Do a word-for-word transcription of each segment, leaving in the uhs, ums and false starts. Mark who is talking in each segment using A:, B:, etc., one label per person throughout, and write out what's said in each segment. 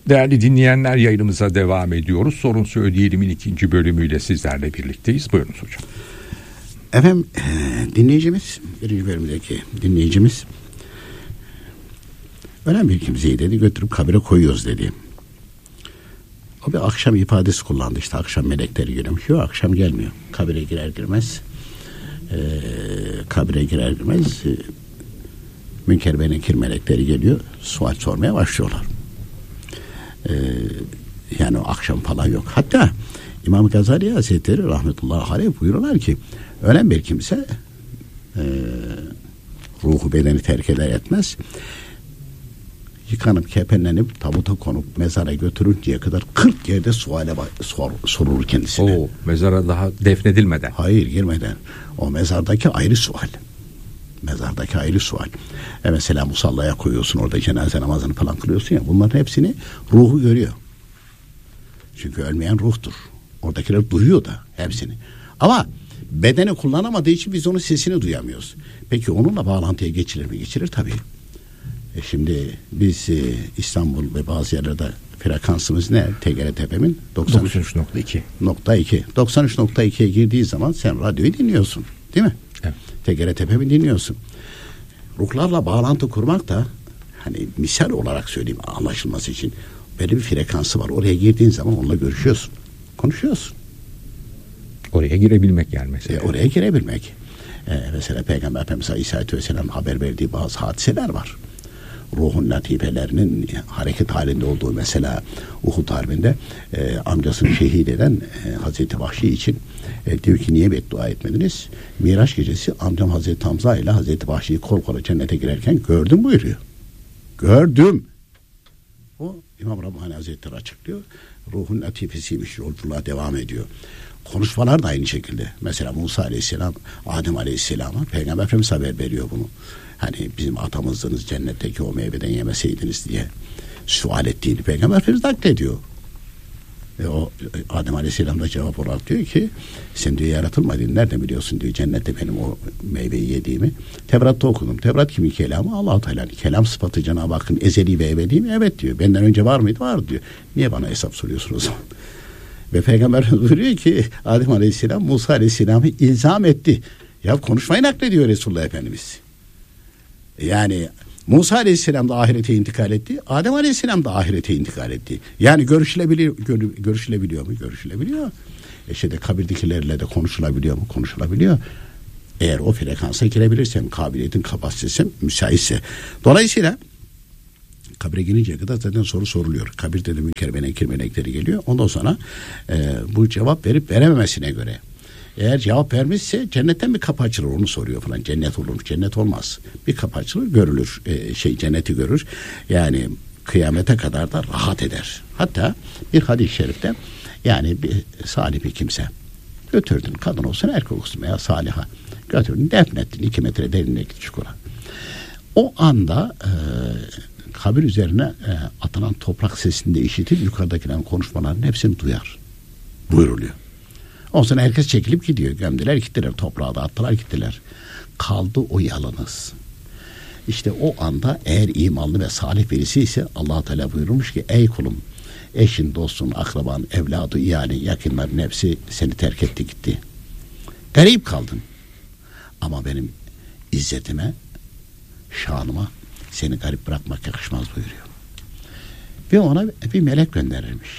A: Değerli dinleyenler, yayınımıza devam ediyoruz. Sorun Söyleyelim'in ikinci bölümüyle sizlerle birlikteyiz. Buyurunuz hocam.
B: Efendim, dinleyicimiz, birinci bölümdeki dinleyicimiz önemli bir kimseyi dedi, götürüp kabire koyuyoruz dedi. O bir akşam ifadesi kullandı, işte akşam melekleri geliyormuş. Yok, akşam gelmiyor. Kabire girer girmez e, kabire girer girmez e, Münker ve Nekir melekleri geliyor, sual sormaya başlıyorlar. E, yani o akşam falan yok. Hatta İmam Gazali Hazretleri rahmetullahi aleyh buyuruyorlar ki ölen bir kimse e, ruhu bedeni terk eder etmez, yıkanıp kepenlenip tabuta konup mezara götürünceye kadar kırk yerde suale sor, sorulur kendisine.
A: Oo, mezara daha defnedilmeden.
B: Hayır, girmeden. O mezardaki ayrı sual. Mezardaki ayrı sual. E mesela musallaya koyuyorsun, orada cenaze namazını falan kılıyorsun ya, bunların hepsini ruhu görüyor. Çünkü ölmeyen ruhtur. Oradakiler duyuyor da hepsini. Ama bedeni kullanamadığı için biz onun sesini duyamıyoruz. Peki onunla bağlantıya geçirir mi? Geçirir tabii. E şimdi biz e, İstanbul ve bazı yerlerde frekansımız ne? T G R T F'min doksan üç nokta iki. doksan üç nokta ikiye girdiği zaman sen radyoyu dinliyorsun. Değil mi? Evet. T G R T F'mi dinliyorsun. Ruhlarla bağlantı kurmak da, hani misal olarak söyleyeyim anlaşılması için, böyle bir frekansı var. Oraya girdiğin zaman onunla görüşüyorsun. Konuşuyorsun.
A: Oraya girebilmek yani mesela.
B: E, oraya girebilmek. E, mesela Peygamber Efendimiz Aleyhisselatü Vesselam haber verdiği bazı hadiseler var. Ruhun latifelerinin hareket halinde olduğu, mesela Uhud Harbi'nde e, amcasını şehit eden e, Hazreti Vahşi için e, diyor ki niye beddua etmediniz? Miraç gecesi amcam Hazreti Hamza ile Hazreti Vahşi'yi kol kola cennete girerken gördüm buyuruyor. Gördüm. O İmam Rabbani Hazretleri açıklıyor. Ruhun latifesiymiş, yolculuğa devam ediyor. Konuşmalar da aynı şekilde. Mesela Musa Aleyhisselam, Adem Aleyhisselam'a Peygamber Efendimiz haber veriyor bunu. Hani bizim atamızdınız, cennetteki o meyveden yemeseydiniz diye sual ettiğini Peygamber Efendimiz naklediyor. E o Adem Aleyhisselam da cevap olarak diyor ki sen diyor yaratılmadın, nereden biliyorsun diyor cennette benim o meyveyi yediğimi. Tevrat'ta okudum. Tevrat kimin kelamı? Allah-u Teala'nın kelam sıfatı Cenab-ı Hakk'ın ezeli ve ebedi mi? Evet diyor. Benden önce var mıydı? Var diyor. Niye bana hesap soruyorsun o zaman? Ve Peygamber buyuruyor ki Adem Aleyhisselam Musa Aleyhisselam'ı ilzam etti. Ya konuşmayı naklediyor Resulullah Efendimiz. Yani Musa Aleyhisselam da ahirete intikal etti. Adem Aleyhisselam da ahirete intikal etti. Yani görüşülebiliyor, gör, görüşülebiliyor mu? Görüşülebiliyor. E işte de kabirdekilerle de konuşulabiliyor mu? Konuşulabiliyor. Eğer o frekansa girebilirsen, kabiliyetin, kapasitesi müsaitse. Dolayısıyla kabire gelinceye kadar zaten soru soruluyor. Kabirde de Münker ve Nekir melekleri geliyor. Ondan sonra e, bu cevap verip verememesine göre, eğer cevap vermişse cennetten bir kapı açılır, onu soruyor falan. Cennet olur mu? Cennet olmaz. Bir kapı açılır, görülür. E, şey cenneti görür. Yani kıyamete kadar da rahat eder. Hatta bir hadis-i şerifte, yani bir salih bir kimse götürdün, kadın olsun erkek olsun veya saliha, götürdün defnettin iki metre derinlikteki çukura. O anda e, kabir üzerine e, atılan toprak sesini de işitir, yukarıdakilerin konuşmalarının hepsini duyar buyuruluyor. Ondan sonra herkes çekilip gidiyor. Gömdüler gittiler, toprağa da attılar gittiler. Kaldı o yalınız. İşte o anda eğer imanlı ve salih birisi ise Allah Teala buyurmuş ki ey kulum, eşin, dostun, akraban, evladı, yani yakınların hepsi seni terk etti gitti. Garip kaldın. Ama benim izzetime, şanıma seni garip bırakmak yakışmaz buyuruyor. Ve ona bir melek gönderilmiş.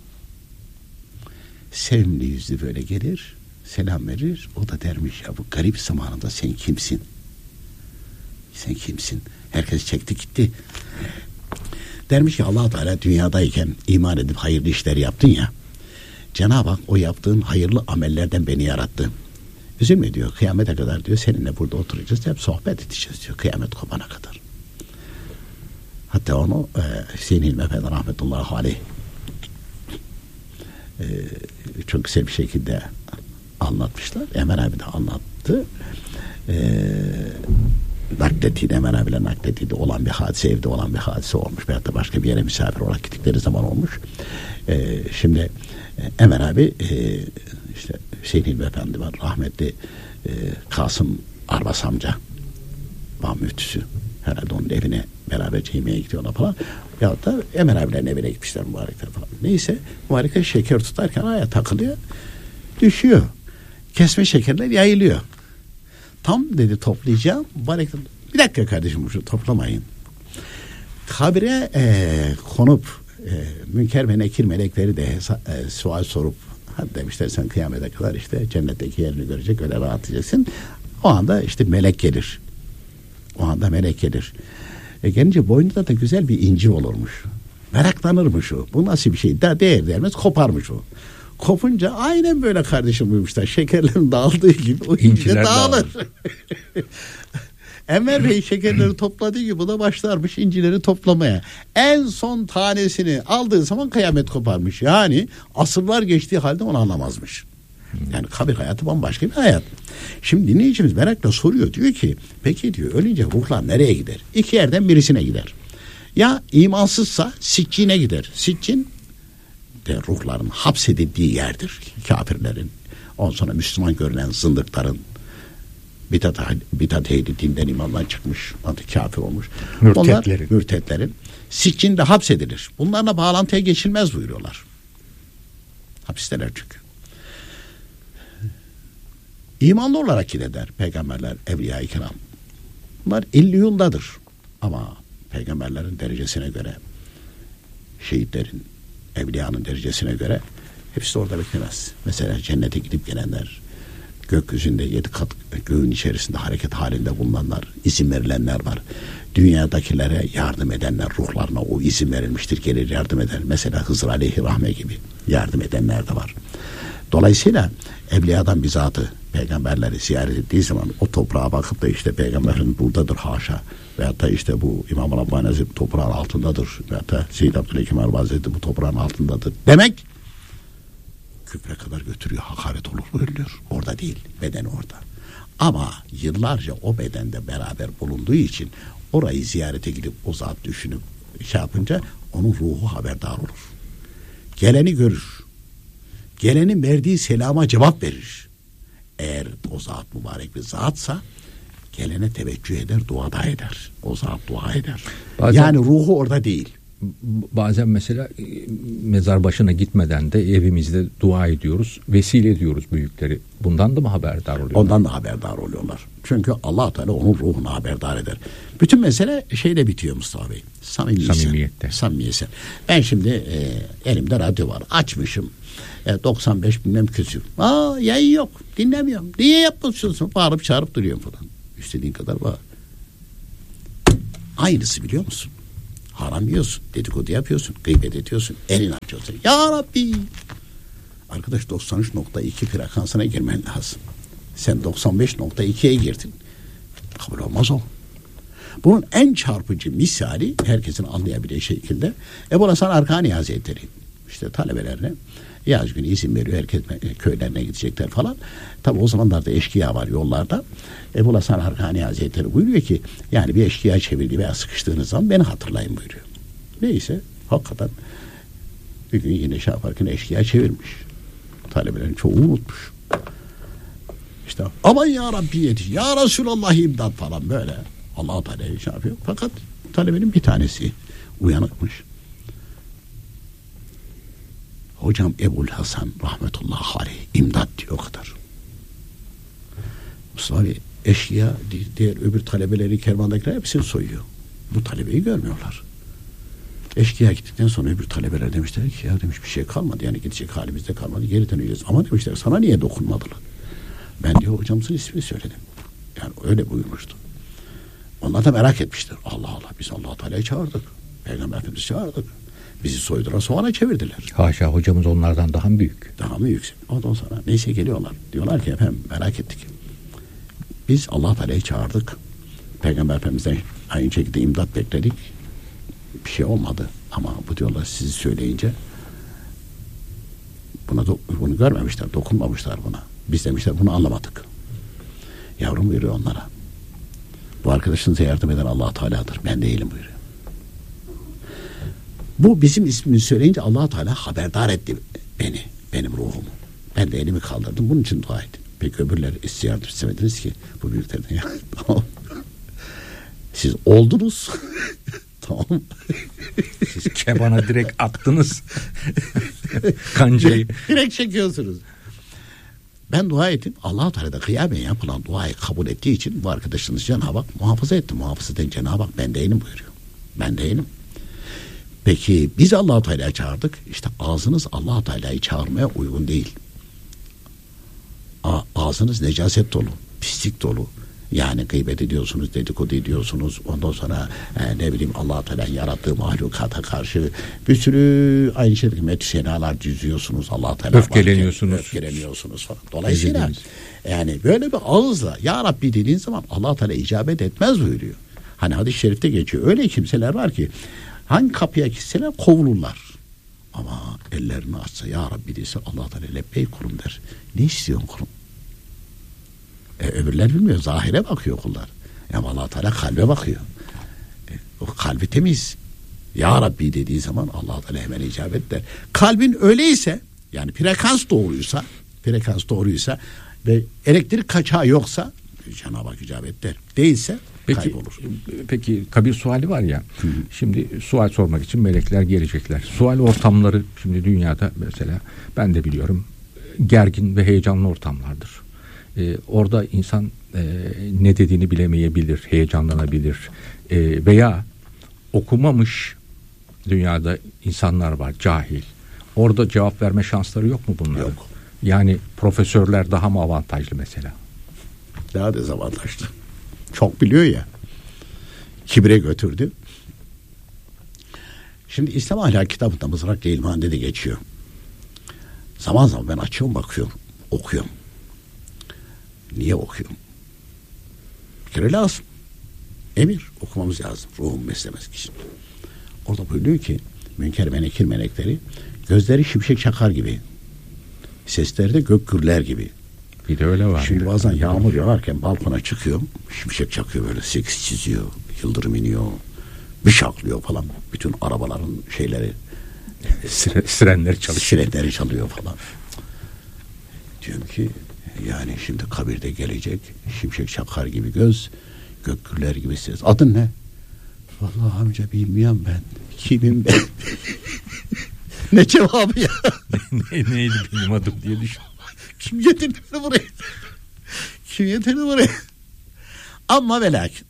B: Sevimli yüzlü böyle gelir, selam verir. O da dermiş ya bu garip zamanında sen kimsin? Sen kimsin? Herkes çekti gitti. Dermiş ki Allah Teala dünyadayken iman edip hayırlı işler yaptın ya. Cenab-ı Hak o yaptığın hayırlı amellerden beni yarattı. Üzülme diyor, kıyamete kadar diyor seninle burada oturacağız, hep sohbet edeceğiz diyor, kıyamet kopana kadar. Hatta onu e, Hüseyin Hilmi Efendi rahmetullahi aleyh e, çok güzel bir şekilde anlatmışlar. Emel abi de anlattı. E, nakletiydi, Emel abiyle nakletiydi. Olan bir hadise, evde olan bir hadise olmuş. Veyahut da başka bir yere misafir olarak gittikleri zaman olmuş. E, şimdi e, Emel abi e, işte Hüseyin Hilmi Efendi var. Rahmetli e, Kasım Arbas amca Van müftüsü. Herhalde onun evine beraberce yemeğe gidiyorlar falan. Ya da Ömer abilerin evine gitmişler mübarekler falan. Neyse mübarekler şeker tutarken ayağa takılıyor. Düşüyor. Kesme şekerler yayılıyor. Tam dedi toplayacağım. Mübarekler bir dakika kardeşim şu toplamayın. Kabire e, konup e, Münker ve Nekir melekleri de e, sual sorup hadi demişler sen kıyamete kadar işte cennetteki yerini görecek öyle rahatlayacaksın. O anda işte melek gelir. O anda melek gelir. E gelince boynunda da güzel bir inci olurmuş. Meraklanırmış o. Bu nasıl bir şey? Daha değer vermez koparmış o. Kopunca aynen böyle kardeşim duymuşlar. Şekerlerin dağıldığı gibi o inci de dağılır. Enver Bey şekerleri topladığı gibi bu da başlarmış incileri toplamaya. En son tanesini aldığı zaman kıyamet koparmış. Yani asırlar geçtiği halde onu anlamazmış. Yani kabir hayatı bambaşka bir hayat. Şimdi dinleyicimiz merakla soruyor. Diyor ki peki diyor ölünce ruhlar nereye gider? İki yerden birisine gider. Ya imansızsa siccine gider. Siccin de ruhların hapsedildiği yerdir. Kafirlerin. Ondan sonra Müslüman görünen zındıkların bidat, bidat ehli dinden imandan çıkmış. Adı kafir olmuş.
A: Mürtetlerin.
B: Onlar, mürtetlerin. Siccinde hapsedilir. Bunlarla bağlantıya geçilmez buyuruyorlar. Hapisteler çünkü. İmanlı olarak gider peygamberler, evliya-i kiram. Bunlar illiyundadır. Ama peygamberlerin derecesine göre, şehitlerin, evliyanın derecesine göre hepsi de orada beklemez. Mesela cennete gidip gelenler, gökyüzünde yedi kat göğün içerisinde hareket halinde bulunanlar, izin verilenler var. Dünyadakilere yardım edenler, ruhlarına o izin verilmiştir, gelir yardım eder. Mesela Hızır Aleyhirrahme gibi yardım edenler de var. Dolayısıyla evliyadan bizatı peygamberleri ziyaret ettiği zaman o toprağa bakıp da işte peygamberin buradadır haşa veyahut da işte bu İmam-ı Rabbani Hazretleri toprağın altındadır veyahut da Seyyid Abdülhakim Harbi Hazretleri bu toprağın altındadır demek küfre kadar götürüyor, hakaret olur buyuruyor. Orada değil, beden orada. Ama yıllarca o bedende beraber bulunduğu için orayı ziyarete gidip o zat düşünüp şey yapınca onun ruhu haberdar olur. Geleni görür. Gelenin verdiği selama cevap verir. Eğer o zat mübarek bir zatsa gelene teveccüh eder, dua da eder. O zat dua eder. Bazen, yani ruhu orada değil.
A: Bazen mesela mezar başına gitmeden de evimizde dua ediyoruz, vesile ediyoruz büyükleri. Bundan da mı haberdar oluyorlar?
B: Ondan da haberdar oluyorlar. Çünkü Allah Teala onun ruhunu haberdar eder. Bütün mesele şeyde bitiyor Mustafa Bey. Samimiysen.
A: Samimiyette.
B: Samimiysen. Ben şimdi e, elimde radyo var. Açmışım. E, doksan beş bilmem küsür. Aa yayın yok. Dinlemiyorum. Niye yapıyorsun? Bağırıp çağırıp duruyorum falan. İstediğin kadar bağır. Aynısı biliyor musun? Haram yiyorsun. Dedikodu yapıyorsun. Gıybet ediyorsun. Elin açıyorsun. Ya Rabbi. Arkadaş doksan üç nokta iki frekansına girmen lazım. Sen doksan beş nokta ikiye girdin. Kabul olmaz o. Bunun en çarpıcı misali herkesin anlayabileceği şekilde Ebu Hasan Arkani Hazretleri işte talebelerine yaz günü izin veriyor. Herkes köylerine gidecekler falan. Tabi o zamanlarda eşkıya var yollarda. Ebu Hasan Arkani Hazretleri buyuruyor ki yani bir eşkıya çevirdi veya sıkıştığınız zaman beni hatırlayın buyuruyor. Neyse hakikaten bir gün yine şey yaparken eşkıya çevirmiş. Talebelerin çoğu unutmuş. İşte aman ya Rabbi yetiş, ya Resulallah imdat falan böyle. Allah-u Teala şey yapıyor. Fakat talebenin bir tanesi uyanıkmış. Hocam Ebul Hasan rahmetullahi aleyh imdat diyor o kadar. Mustafa Bey eşkıya diğer öbür talebeleri kervandakiler hepsini soyuyor. Bu talebeyi görmüyorlar. Eşkıya gittikten sonra öbür talebeler demişler ki ya demiş bir şey kalmadı yani gidecek halimizde kalmadı geri döneceğiz. Ama demişler sana niye dokunmadılar? Ben diyor hocamızın ismini söyledim. Yani öyle buyurmuştu. Onlar da merak etmişler. Allah Allah biz Allah-u Teala'yı çağırdık. Peygamber Efendimiz'i çağırdık. Bizi soyduran soğana çevirdiler.
A: Haşa hocamız onlardan daha mı büyük?
B: Daha mı yüksek? Ondan sonra neyse geliyorlar. Diyorlar ki efendim merak ettik. Biz Allah-u Teala'yı çağırdık. Peygamber Efendimiz'den aynı şekilde imdat bekledik. Bir şey olmadı. Ama bu diyorlar sizi söyleyince buna do- bunu görmemişler, dokunmamışlar buna. Biz demişler bunu anlamadık. Yavrum buyuruyor onlara. Bu arkadaşınıza yardım eden Allah-u Teala'dır. Ben değilim buyuruyor. Bu bizim ismimizi söyleyince Allah-u Teala haberdar etti beni, benim ruhumu. Ben de elimi kaldırdım. Bunun için dua ettim. Peki öbürleri siz yardım istemediniz ki bu büyüklerden ya. Siz Siz oldunuz. Tamam.
A: Siz kebana direkt attınız. Kancayı.
B: Direkt çekiyorsunuz. Ben dua ettim. Allah-u Teala da kıyamen yapılan duayı kabul ettiği için bu arkadaşınız Cenab-ı Hak muhafaza etti. Muhafaza eden Cenab-ı Hak ben değilim buyuruyor. Ben değilim. Peki biz Allah-u Teala'yı çağırdık. İşte ağzınız Allah-u Teala'yı çağırmaya uygun değil. A- ağzınız necaset dolu, pislik dolu. Yani gıybet ediyorsunuz, dedikodu ediyorsunuz. Ondan sonra e, ne bileyim Allah-u Teala'nın yarattığı mahlukata karşı bir sürü aynı şekilde metüsenalar düzüyorsunuz. Allah-u Teala
A: öfkeleniyorsunuz.
B: varken, öfkeleniyorsunuz falan. Dolayısıyla yani böyle bir ağızla Ya Rabbi dediğin zaman Allah-u Teala icabet etmez buyuruyor. Hani hadis-i şerifte geçiyor. Öyle kimseler var ki hangi kapıya gitseler kovulurlar. Ama ellerini açsa Ya Rabbi dese Allah-u Teala lebbeyk kulum der. Ne istiyorsun kulum? E, öbürler bilmiyor. Zahire bakıyor kullar. Ama Allah-u Teala kalbe bakıyor. E, o kalbi temiz. Ya Rabbi dediği zaman Allah-u Teala hemen icabet der. Kalbin öyleyse yani frekans doğruysa frekans doğruysa ve elektrik kaçağı yoksa Cenab-ı Hak icabet der. Değilse
A: peki,
B: kaybolur.
A: Peki kabir suali var ya.
B: Hı.
A: Şimdi sual sormak için melekler gelecekler. Sual ortamları şimdi dünyada mesela ben de biliyorum gergin ve heyecanlı ortamlardır. Ee, orada insan e, ne dediğini bilemeyebilir, heyecanlanabilir e, veya okumamış dünyada insanlar var, cahil. Orada cevap verme şansları yok mu bunların?
B: Yok.
A: Yani profesörler daha mı avantajlı mesela?
B: Daha dezavantajlı. Çok biliyor ya. Kibre götürdü. Şimdi İslam ahlak kitabında Mızrak-ı İlmihan'da de geçiyor. Zaman zaman ben açıyorum bakıyorum. Okuyorum. Niye okuyorum? Bir kere lazım. Emir okumamız lazım. Ruhum beslemez kişi. Orada buyuruyor ki münker ve nekir melekleri gözleri şimşek çakar gibi. Sesleri de gök gürler gibi.
A: Bir de öyle var.
B: Şimdi bazen yağmur yağarken balkona çıkıyorum. Şimşek çakıyor böyle sekiz çiziyor. Yıldırım iniyor. Bir şaklıyor falan. Bütün arabaların şeyleri
A: Sire, sirenleri çalışıyor.
B: sirenleri çalıyor falan. Diyorum ki yani şimdi kabirde gelecek şimşek çakar gibi göz, gök gürler gibi ses. Adın ne? Vallahi amca bilmiyorum ben. Kimim ben? Ne cevabı ya?
A: ne, neydi benim adım diye düşün.
B: Kim getirdi beni buraya? Kim getirdi buraya? Ama ve lakin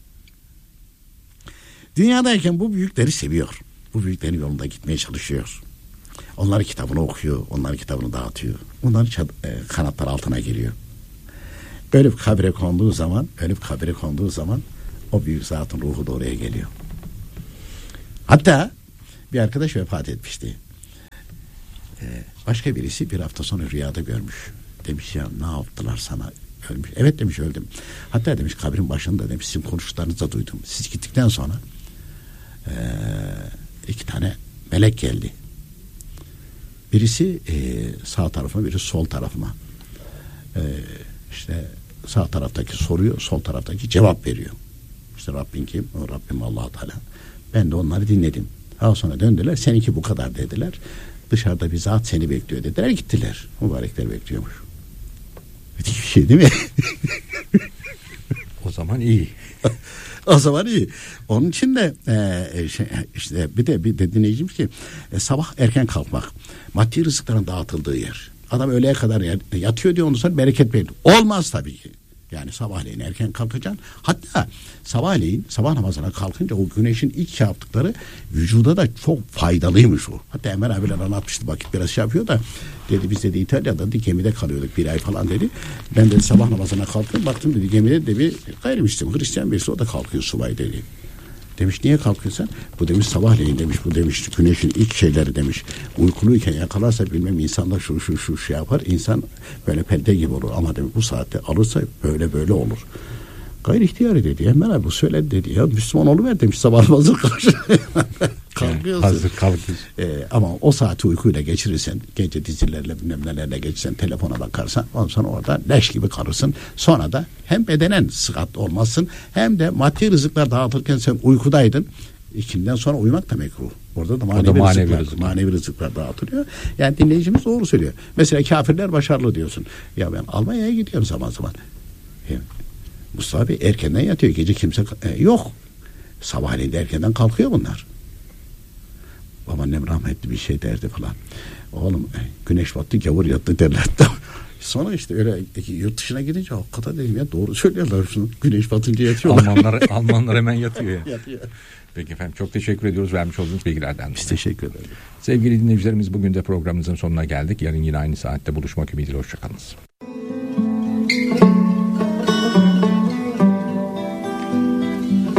B: dünyadayken bu büyükleri seviyor. Bu büyüklerin yolunda gitmeye çalışıyor. Onların kitabını okuyor. Onların kitabını dağıtıyor. Onların çad- e, kanatlar altına giriyor. Ölüp kabire konduğu zaman ölüp kabire konduğu zaman o büyük zatın ruhu da oraya geliyor. Hatta bir arkadaş vefat etmişti. Ee, başka birisi bir hafta sonra rüyada görmüş. Demiş ya ne yaptılar sana? Ölmüş. Evet demiş öldüm. Hatta demiş kabrin başında demiş sizin konuştuklarınızı da duydum. Siz gittikten sonra ee, iki tane melek geldi. Birisi e, sağ tarafıma, birisi sol tarafıma. E, işte sağ taraftaki soruyor, sol taraftaki cevap veriyor. İşte Rabbin kim? O Rabbim Allah-u Teala. Ben de onları dinledim. Daha sonra döndüler. Seninki bu kadar dediler. Dışarıda bir zat seni bekliyor dediler. Gittiler. Mübarekler bekliyormuş. Müthiş bir şey değil mi?
A: O zaman iyi.
B: O zaman iyi. Onun için de e, şey, işte bir de bir de dinleyicimiz ki e, sabah erken kalkmak, maddi rızıkların dağıtıldığı yer. Adam öğleye kadar yatıyor diyor, ondan sonra bereket bekliyor. Olmaz tabii ki. Yani sabahleyin erken kalkacaksın. Hatta sabahleyin sabah namazına kalkınca o güneşin ilk yaptıkları vücuda da çok faydalıymış o. Hatta Emre abiler anlatmıştı, vakit biraz şey yapıyor da dedi biz dedi İtalya'da dedi, gemide kalıyorduk bir ay falan dedi. Ben dedi sabah namazına kalktım, baktım dedi gemide de bir gayrimüslim Hristiyan birisi, o da kalkıyor subay dedi. Demiş niye kalkıyorsun? Bu demiş sabahleyin demiş, bu demiş güneşin ilk şeyleri demiş. Uykuluyken yakalarsa bilmem insanda şu şu şu şey yapar. İnsan böyle perde gibi olur ama demiş bu saatte alırsa böyle böyle olur. Gayri ihtiyari dedi. Hemen abi bu söyledi dedi. Ya Müslüman oluver demiş sabah hazır kalkıyorsun. Kalkıyorsun.
A: Hazır kalkıyorsun.
B: Ee, ama o saati uykuyla geçirirsen, gece dizilerle bilmem nelerle geçirsen, telefona bakarsan ondan sonra orada leş gibi kalırsın. Sonra da hem bedenen sıhhat olmazsın hem de maddi rızıklar dağıtırken sen uykudaydın. İkinden sonra uyumak da mekruh. Orada da manevi, da manevi rızıklar, rızıklar. manevi rızıklar dağıtılıyor. Yani dinleyicimiz doğru söylüyor. Mesela kafirler başarılı diyorsun. Ya ben Almanya'ya gidiyorum zaman zaman. Yani Mustafa Bey erkenden yatıyor. Gece kimse e, yok. Sabahleyin de erkenden kalkıyor bunlar. Babaannem rahmetli bir şey derdi falan. Oğlum güneş battı gavur yattı derlerdi. Sonra işte öyle yurt dışına gidince hakikaten dedim ya, doğru söylüyorlar şunu. Güneş batınca yatıyorlar.
A: Almanlar, Almanlar hemen yatıyor ya.
B: Yatıyor.
A: Peki efendim, çok teşekkür ediyoruz vermiş olduğunuz bilgilerden.
B: Biz teşekkür ederiz.
A: Sevgili dinleyicilerimiz, bugün de programımızın sonuna geldik. Yarın yine aynı saatte buluşmak ümidiyle. Hoşçakalınız.